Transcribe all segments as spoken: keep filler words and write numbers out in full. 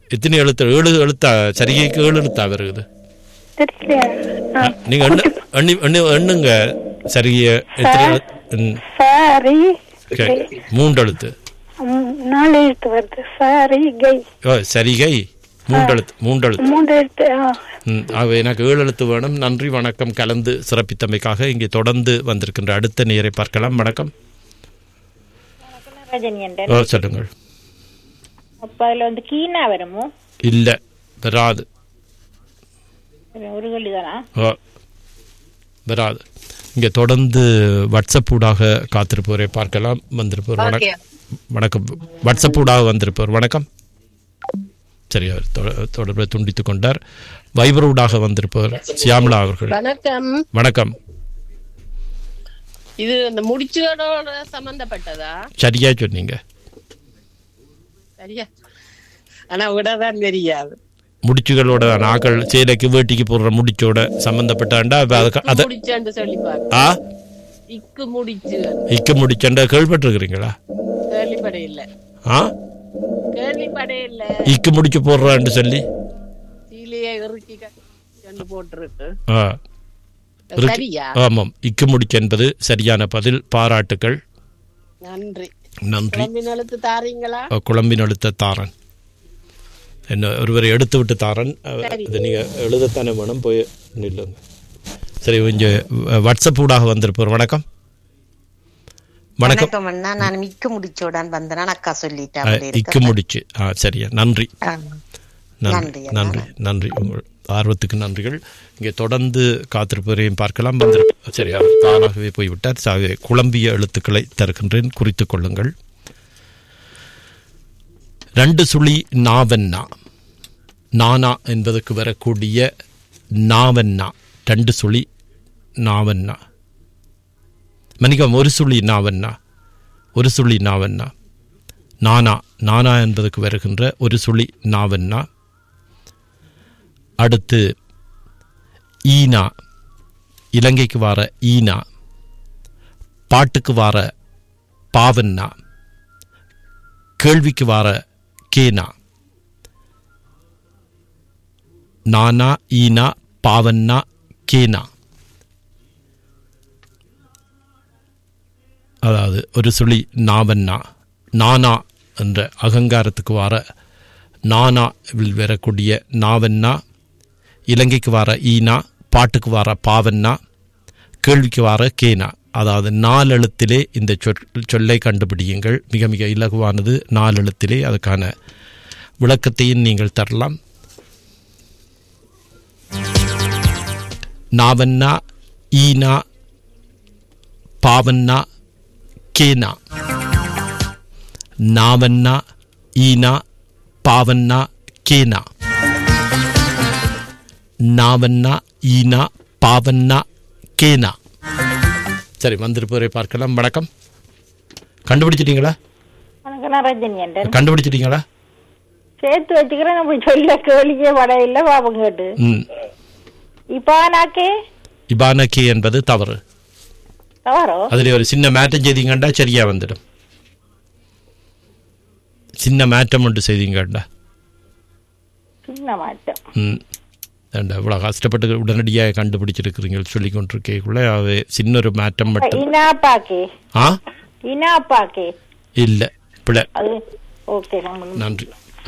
எத்தனை எழுத்து? ஏழு எழுத்தா? சரிகைக்கு ஏழு எழுத்தா வருது? நீங்க எண்ணு எண்ணு எண்ணுங்க சரியா. மூன்று எழுத்து நாலு எழுத்து வருது. சரிகை. சரிகை மூன்றெழுத்து. மூன்றெழுத்து மூன்றெழுத்து. எனக்கு ஏழு எழுத்து வேணும். நன்றி, வணக்கம். கலந்து சிறப்பித்தமைக்காக இங்கே தொடர்ந்து வந்திருக்கின்ற அடுத்த நேரை பார்க்கலாம். வணக்கம். சொல்லுங்கள். இல்ல, வராது. வராது. இங்கே தொடர்ந்து வாட்ஸ்அப் ஊடாக காத்திருப்பவரை பார்க்கலாம். வந்திருப்பவர் வணக்கம். வணக்கம். வாட்ஸ்அப் ஊடாக வந்திருப்பவர் வணக்கம். சரி, அவர் தொடர்பை துண்டித்துக் கொண்டார். வைபர் ஊடாக வந்திருப்பவர் சியாமலா அவர்கள் வணக்கம். வணக்கம். இது அந்த முடிச்சுகளோட சம்பந்தப்பட்டதா? சரியா சொன்னீங்க. சரியா, ஆனா விடதான் தெரியாது. முடிச்சுகளோட நாக்கள் சேலைக்கு வேட்டிக்கு போடுற முடிச்சோட சம்பந்தப்பட்டாண்டா இக்கு முடிச்சு இக்கு முடிச்சண்டா கேள்விப்பட்டிருக்கிறீங்களா? கேள்விப்படே இல்ல. ஆ, கேள்விப்படே இல்ல. இக்கு முடிச்சு போடுறான்னு சொல்லி சீலையை இறுக்கி போட்டுருக்கு. ஆமாம், இக்கு முடிச்சு என்பது சரியான பதில். பாராட்டுக்கள். நன்றி. நன்றி. குழம்பின் தாரீங்களா? குழம்பின் எழுத்த தாரன். என்ன ஒருவரை எடுத்து விட்டு தாரன். இதை நீங்க எழுதத்தானே வேணும். போய் நில்லுங்க. சரி, கொஞ்சம் வாட்ஸ்அப் ஊடாக வந்திருப்போம். வணக்கம். வணக்கம். நான் இக்கு முடிச்சோடான் வந்தேன். அக்கா சொல்லிட்டேன். இக்கு முடிச்சு. ஆ, சரியா. நன்றி. நன்றி நன்றி நன்றி. உங்கள் ஆர்வத்துக்கு நன்றிகள். இங்கே தொடர்ந்து காத்திருப்பவரையும் பார்க்கலாம். வந்து சரி, அவர் தானாகவே போய்விட்டார். சாவே குழம்பிய எழுத்துக்களை தருகின்றேன், குறித்துக் கொள்ளுங்கள். ரெண்டு சுழி நாவன்னா. நானா என்பதற்கு வரக்கூடிய நாவன்னா. ரெண்டு சுழி நாவன்னா. மன்னிக்கவும், ஒரு சுழி நாவன்னா. ஒரு சுழி நாவன்னா. நானா. நானா என்பதற்கு வருகின்ற ஒரு சுழி நாவன்னா. அடுத்து ஈனா. இலங்கைக்கு வார ஈனா. பாட்டுக்கு வார பாவன்னா. கேள்விக்கு வார கேனா. நானா, ஈனா, பாவன்னா, கேனா. அதாவது ஒரு சுழி நாவன்னா. நானா என்ற அகங்காரத்துக்கு வார நானாவில் வரக்கூடிய நாவன்னா. இலங்கைக்கு வார ஈனா. பாட்டுக்கு வார பாவன்னா. கேள்விக்கு வார கேனா. அதாவது நாலெழுத்திலே இந்த சொல் சொல்லை கண்டுபிடியுங்கள். மிக மிக இலகுவானது. நாலெழுத்திலே அதுக்கான விளக்கத்தையும் நீங்கள் தரலாம். நாவன்னா, ஈனா, பாவன்னா, கேனா. நாவன்னா, ஈனா, பாவன்னா, கேனா. நாவன்னா, ஈனா, பாவன்னா, கேனா. சரி, வந்திருப்பவரை பார்க்கலாம். வணக்கம். கண்டுபிடிச்சிட்டீங்களா? கண்டுபிடிச்சிட்டீங்களா? சேர்த்து வச்சுக்கிறேன். நம்ம சொல்ல கேளிக்கே வட இல்ல பாபம் கேட்டு. இபானாக்கே. இபானாக்கே என்பது தவறு. தவறோ? அதுல ஒரு சின்ன மாற்றம் செய்தீங்கண்டா சரியா வந்துடும். சின்ன மாற்றம் ஒன்று செய்தீங்கண்டா. சின்ன மாற்றம். ம் இவ்வளவு கஷ்டப்பட்டு உடனடியாக கண்டுபிடிச்சிருக்கிறீங்க சொல்லி கொண்டிருக்கேக்குள்ள அது சின்ன ஒரு மாற்றம் மட்டும். ஆ, இல்ல பிள்ளை. ஓகே, நன்றி.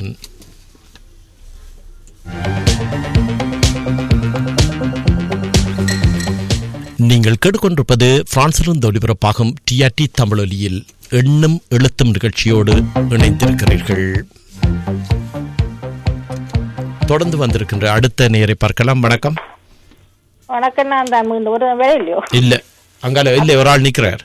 நீங்கள் கேட்டுக்கொண்டிருப்பது பிரான்சிலிருந்து ஒலிபரப்பாகும் டிஆர்டி தமிழொலியில் எண்ணும் எழுத்தும் நிகழ்ச்சியோடு இணைந்திருக்கிறீர்கள். தொடர்ந்து வந்திருக்கின்ற அடுத்த நேரை பார்க்கலாம். வணக்கம். வணக்கம். நான் தான் ஒரு வேலை இல்லையோ? இல்ல, அங்கால இல்ல, ஒரு ஆள் நிக்கிறார்.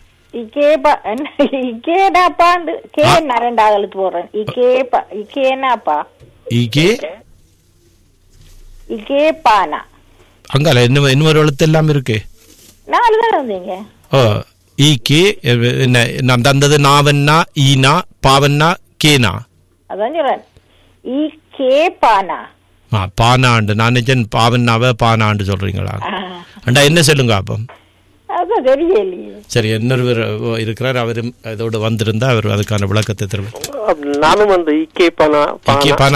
அங்கால இன்னொரு எழுத்து எல்லாம் இருக்கு. நான் தந்தது நாவன்னா, ஈனா, பாவன்னா, கேனா. அதான் பானாண்டு. நான் பாவன்னாவ பானாண்டு சொல்றீங்களா? என்ன சொல்லுங்க அப்போ? சரி, இன்னொருவர் இருக்கிறார். அவரும் இதோடு வந்திருந்தா அவர் அதுக்கான விளக்கத்தை தருவார். நானும் வந்து